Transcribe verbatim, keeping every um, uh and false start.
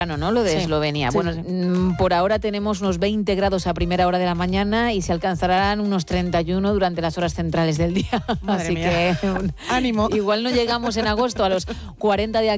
¿no? Lo de sí, Eslovenia. Sí, bueno, sí. Por ahora tenemos unos veinte grados a primera hora de la mañana y se alcanzarán unos treinta y uno durante las horas centrales del día. Madre Así mía. que un, ánimo. Igual no llegamos en agosto a los cuarenta de aquí.